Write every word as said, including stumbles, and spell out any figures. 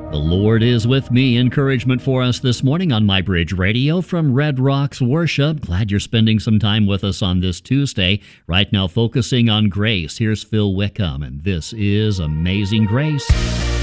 The Lord is with me. Encouragement for us this morning on My Bridge Radio from Red Rocks Worship. Glad you're spending some time with us on this Tuesday. Right now focusing on grace. Here's Phil Wickham, and this is Amazing Grace.